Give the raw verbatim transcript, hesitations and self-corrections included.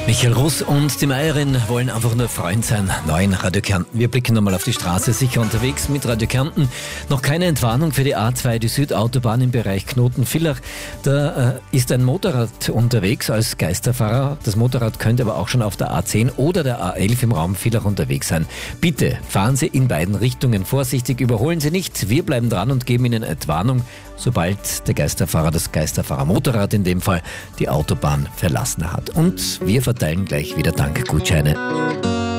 Michael Russ und die Meierin wollen einfach nur Freund sein. Neuen Radio Kärnten. Wir blicken nochmal auf die Straße, sicher unterwegs mit Radio Kärnten. Noch keine Entwarnung für die A zwei, die Südautobahn im Bereich Knoten-Villach. Da äh, ist ein Motorrad unterwegs als Geisterfahrer. Das Motorrad könnte aber auch schon auf der A zehn oder der A elf im Raum Villach unterwegs sein. Bitte fahren Sie in beiden Richtungen vorsichtig, überholen Sie nicht. Wir bleiben dran und geben Ihnen Entwarnung, sobald der Geisterfahrer, das Geisterfahrer-Motorrad in dem Fall, die Autobahn verlassen hat. Und wir verteilen gleich wieder Dankgutscheine.